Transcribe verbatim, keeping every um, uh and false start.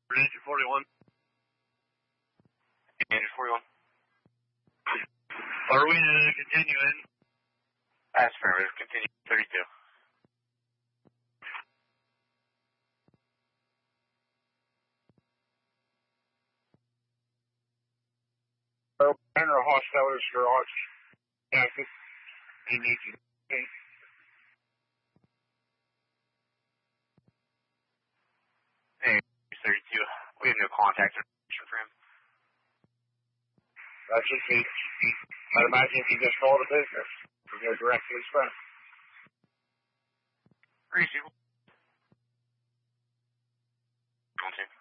Engine forty-one. Engine forty-one. Are we uh, continuing? That's affirmative. Continue thirty-two. General hostile distraught. Active. He needs you. Okay. Hey, thirty-two. We have no contact information for him. That's just me. I'd imagine if you just called a business, you go directly spent. Receive. Continue.